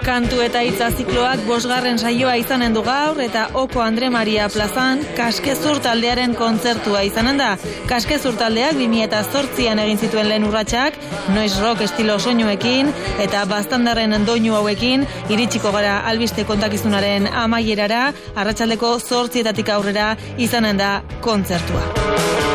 Kantu eta hitza zikloak 5. saioa izanen du gaur eta Oko Andre Maria plazan Kaskezur taldearen kontzertua izanen da. Kaskezur taldeak 2008an egin zituen lehen urratsak, noise rock estilo soinuekin eta bastandarren doinu hauekin iritsiko gara albiste kontakizunaren amaierara, arratsaldeko 8:00 aurrera izanen da kontzertua.